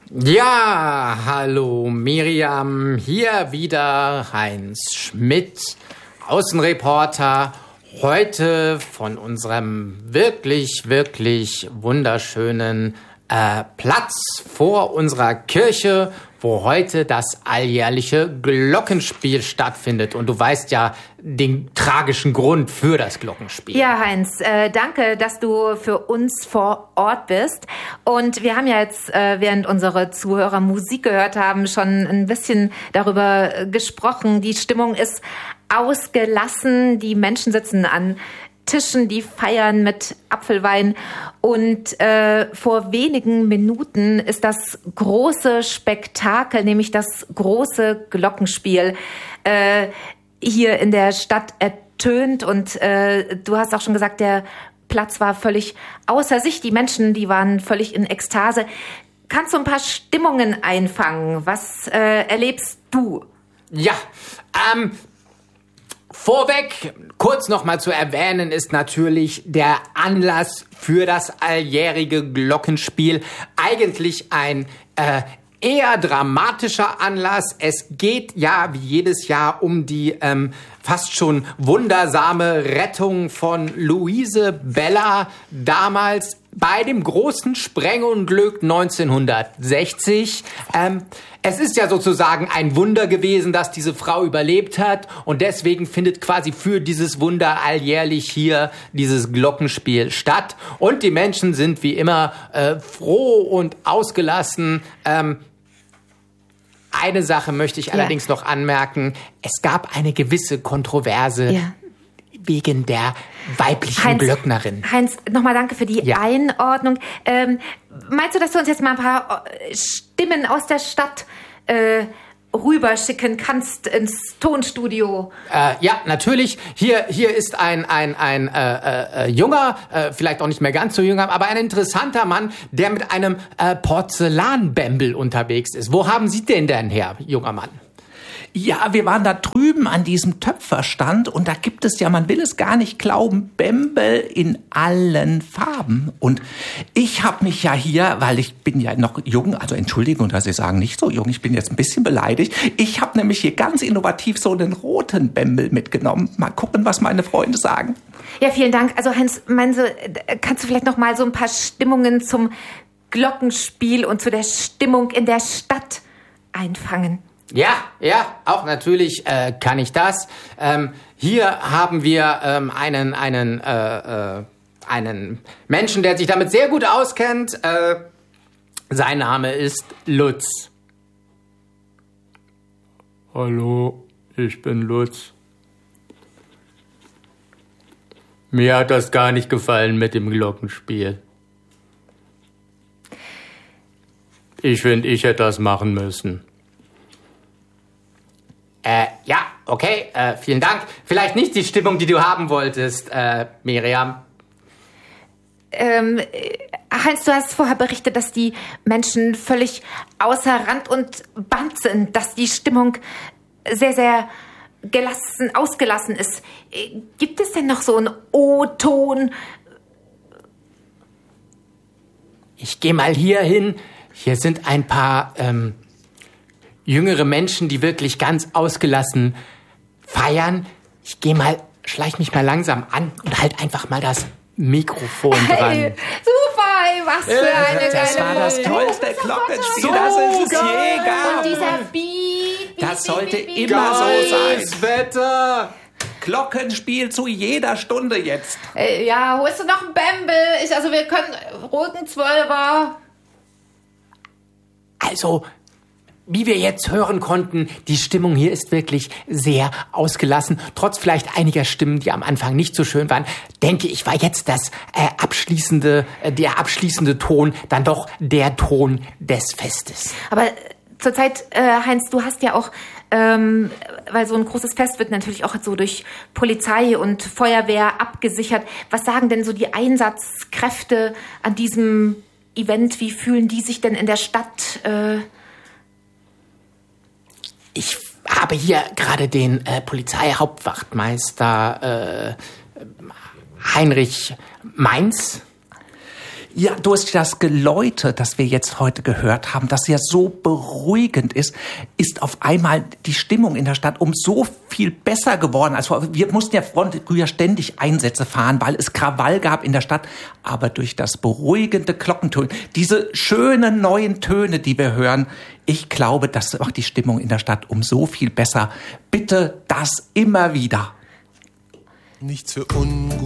Ja, hallo Miriam, hier wieder Heinz Schmidt, Außenreporter, heute von unserem wirklich wunderschönen Platz vor unserer Kirche, wo heute das alljährliche Glockenspiel stattfindet. Und du weißt ja den tragischen Grund für das Glockenspiel. Ja, Heinz, danke, dass du für uns vor Ort bist. Und wir haben ja jetzt, während unsere Zuhörer Musik gehört haben, schon ein bisschen darüber gesprochen. Die Stimmung ist ausgelassen, die Menschen sitzen an Tischen, die feiern mit Apfelwein. Und vor wenigen Minuten ist das große Spektakel, nämlich das große Glockenspiel, hier in der Stadt ertönt. Und du hast auch schon gesagt, der Platz war völlig außer sich. Die Menschen, die waren völlig in Ekstase. Kannst du ein paar Stimmungen einfangen? Was erlebst du? Ja, vorweg, kurz nochmal zu erwähnen, ist natürlich der Anlass für das alljährige Glockenspiel eigentlich ein eher dramatischer Anlass. Es geht ja wie jedes Jahr um die fast schon wundersame Rettung von Luise Bella, damals bei dem großen Sprengunglück 1960. Es ist ja sozusagen ein Wunder gewesen, dass diese Frau überlebt hat. Und deswegen findet quasi für dieses Wunder alljährlich hier dieses Glockenspiel statt. Und die Menschen sind wie immer froh und ausgelassen. Eine Sache möchte ich allerdings noch anmerken. Es gab eine gewisse Kontroverse wegen der weiblichen Glöcknerin. Heinz, nochmal danke für die Einordnung. Meinst du, dass du uns jetzt mal ein paar Stimmen aus der Stadt rüberschicken kannst ins Tonstudio? Ja, natürlich. Hier ist ein junger, vielleicht auch nicht mehr ganz so junger, aber ein interessanter Mann, der mit einem Porzellanbämbel unterwegs ist. Wo haben Sie den denn her, junger Mann? Ja, wir waren da drüben an diesem Töpferstand und da gibt es ja, man will es gar nicht glauben, Bämbel in allen Farben. Und ich habe mich ja hier, weil ich bin ja noch jung, also Entschuldigung, dass Sie sagen, nicht so jung, ich bin jetzt ein bisschen beleidigt. Ich habe nämlich hier ganz innovativ so einen roten Bämbel mitgenommen. Mal gucken, was meine Freunde sagen. Ja, vielen Dank. Also Heinz, kannst du vielleicht noch mal so ein paar Stimmungen zum Glockenspiel und zu der Stimmung in der Stadt einfangen? Ja, auch natürlich kann ich das. Hier haben wir einen Menschen, der sich damit sehr gut auskennt. Sein Name ist Lutz. Hallo, ich bin Lutz. Mir hat das gar nicht gefallen mit dem Glockenspiel. Ich finde, ich hätte das machen müssen. Ja, okay, vielen Dank. Vielleicht nicht die Stimmung, die du haben wolltest, Miriam. Heinz, du hast vorher berichtet, dass die Menschen völlig außer Rand und Band sind, dass die Stimmung sehr ausgelassen ist. Gibt es denn noch so einen O-Ton? Ich gehe mal hier hin. Hier sind ein paar jüngere Menschen, die wirklich ganz ausgelassen feiern. Ich schleich mich mal langsam an und halt einfach mal das Mikrofon dran. Hey, super, was für eine geile Das war das tollste Glockenspiel, das es je gab. Und dieser Beep, das sollte immer so sein. Wetter! Glockenspiel zu jeder Stunde jetzt. Ja, holst du noch einen Bämbel? Wir können roten 12er. Also, wie wir jetzt hören konnten, die Stimmung hier ist wirklich sehr ausgelassen. Trotz vielleicht einiger Stimmen, die am Anfang nicht so schön waren, denke ich, war jetzt der abschließende Ton dann doch der Ton des Festes. Aber zurzeit, Heinz, du hast ja auch, weil so ein großes Fest wird natürlich auch so durch Polizei und Feuerwehr abgesichert. Was sagen denn so die Einsatzkräfte an diesem Event? Wie fühlen die sich denn in der Stadt? Ich habe hier gerade den Polizeihauptwachtmeister Heinrich Mainz. Ja, durch das Geläute, das wir jetzt heute gehört haben, das ja so beruhigend ist auf einmal die Stimmung in der Stadt um so viel besser geworden. Also wir mussten ja früher ständig Einsätze fahren, weil es Krawall gab in der Stadt. Aber durch das beruhigende Glockentönen, diese schönen neuen Töne, die wir hören, ich glaube, das macht die Stimmung in der Stadt um so viel besser. Bitte das immer wieder. Nichts für ungut.